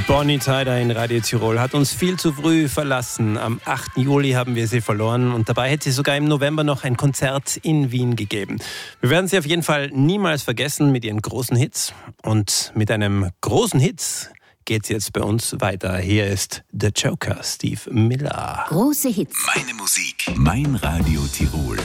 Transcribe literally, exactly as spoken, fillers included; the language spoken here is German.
Bonnie Tyler in Radio Tirol hat uns viel zu früh verlassen. Am achten Juli haben wir sie verloren und dabei hätte sie sogar im November noch ein Konzert in Wien gegeben. Wir werden sie auf jeden Fall niemals vergessen mit ihren großen Hits. Und mit einem großen Hit geht's jetzt bei uns weiter. Hier ist The Joker, Steve Miller. Große Hits. Meine Musik, mein Radio Tirol.